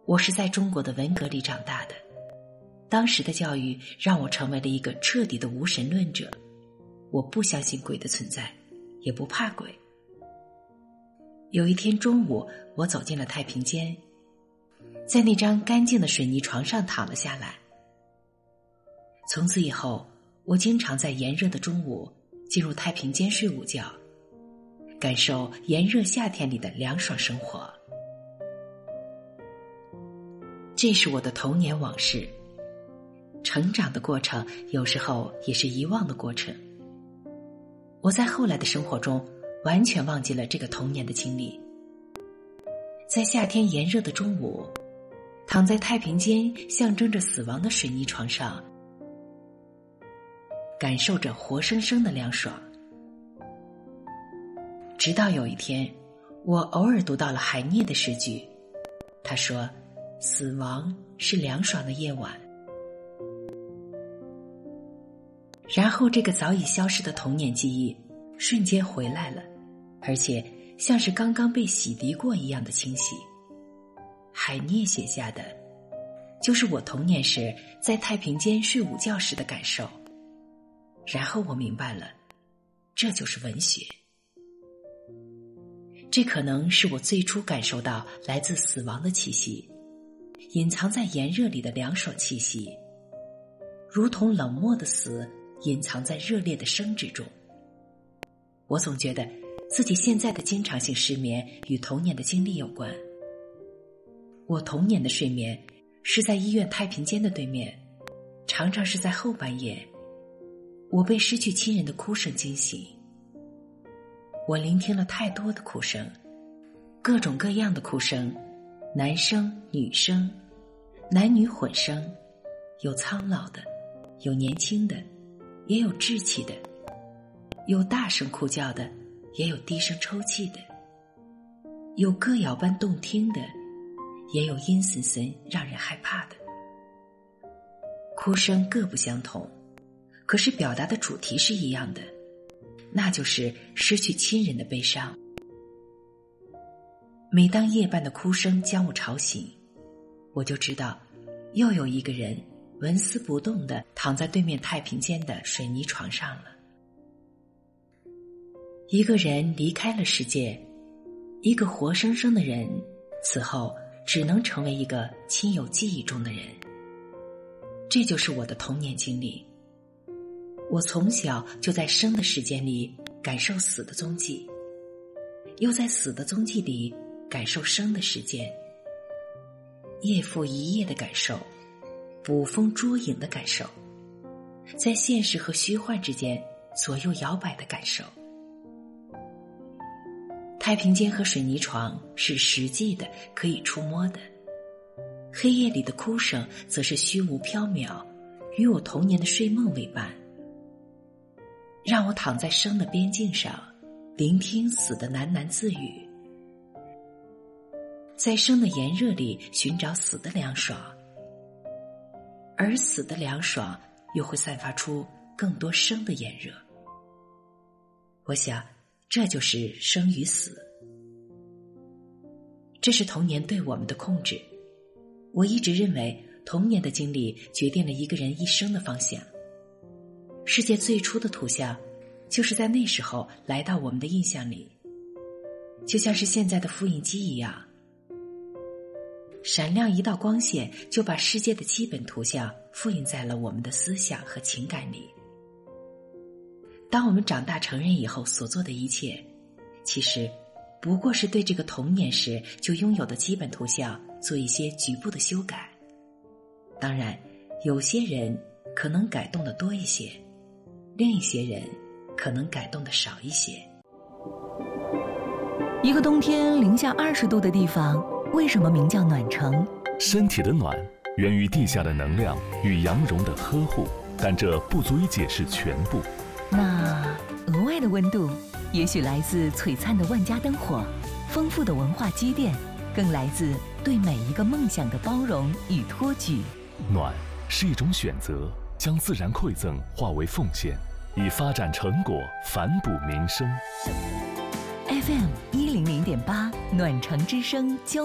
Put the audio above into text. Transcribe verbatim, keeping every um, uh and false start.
我是在中国的文革里长大的，当时的教育让我成为了一个彻底的无神论者。我不相信鬼的存在，也不怕鬼。有一天中午，我走进了太平间，在那张干净的水泥床上躺了下来。从此以后，我经常在炎热的中午进入太平间睡午觉，感受炎热夏天里的凉爽生活。这是我的童年往事。成长的过程有时候也是遗忘的过程。我在后来的生活中完全忘记了这个童年的经历。在夏天炎热的中午，躺在太平间象征着死亡的水泥床上，感受着活生生的凉爽。直到有一天，我偶尔读到了海涅的诗句，他说死亡是凉爽的夜晚。然后这个早已消失的童年记忆瞬间回来了，而且像是刚刚被洗涤过一样的清晰。海涅写下的就是我童年时在太平间睡午觉时的感受。然后我明白了，这就是文学。这可能是我最初感受到来自死亡的气息，隐藏在炎热里的凉爽气息，如同冷漠的死隐藏在热烈的生之中。我总觉得自己现在的经常性失眠与童年的经历有关。我童年的睡眠是在医院太平间的对面，常常是在后半夜，我被失去亲人的哭声惊醒。我聆听了太多的哭声，各种各样的哭声，男声女声，男女混声，有苍老的，有年轻的，也有稚气的，有大声哭叫的，也有低声抽泣的，有歌谣般动听的，也有阴森森让人害怕的。哭声各不相同，可是表达的主题是一样的，那就是失去亲人的悲伤。每当夜半的哭声将我吵醒，我就知道又有一个人纹丝不动地躺在对面太平间的水泥床上了。一个人离开了世界，一个活生生的人此后只能成为一个亲友记忆中的人。这就是我的童年经历。我从小就在生的时间里感受死的踪迹，又在死的踪迹里感受生的时间，夜复一夜的感受，捕风捉影的感受，在现实和虚幻之间左右摇摆的感受。太平间和水泥床是实际的，可以触摸的，黑夜里的哭声则是虚无缥缈，与我童年的睡梦为伴。让我躺在生的边境上，聆听死的喃喃自语，在生的炎热里寻找死的凉爽，而死的凉爽又会散发出更多生的炎热。我想这就是生与死。这是童年对我们的控制。我一直认为童年的经历决定了一个人一生的方向。世界最初的图像就是在那时候来到我们的印象里，就像是现在的复印机一样，闪亮一道光线就把世界的基本图像复印在了我们的思想和情感里。当我们长大成人以后所做的一切，其实不过是对这个童年时就拥有的基本图像做一些局部的修改。当然，有些人可能改动的多一些，另一些人可能改动的少一些。 一个冬天零下二十度的地方，为什么名叫暖城？ 身体的暖源于地下的能量与羊绒的呵护，但这不足以解释全部。 那额外的温度，也许来自璀璨的万家灯火，丰富的文化积淀，更来自对每一个梦想的包容与托举。 暖是一种选择，将自然馈赠化为奉献，以发展成果反哺民生。 F M 一零零点八暖城之声交